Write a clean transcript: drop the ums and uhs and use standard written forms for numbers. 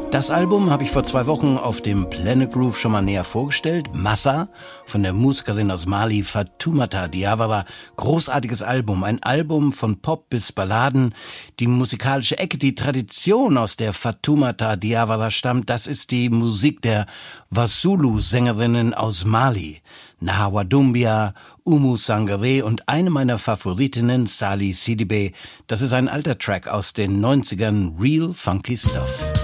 Das Album habe ich vor 2 Wochen auf dem Planet Groove schon mal näher vorgestellt. Massa von der Musikerin aus Mali, Fatoumata Diawara. Großartiges Album, ein Album von Pop bis Balladen. Die musikalische Ecke, die Tradition, aus der Fatoumata Diawara stammt, das ist die Musik der Wassoulou-Sängerinnen aus Mali. Nahawa Doumbia, Oumou Sangaré und eine meiner Favoritinnen, Sali Sidibé. Das ist ein alter Track aus den 90ern, Real Funky Stuff.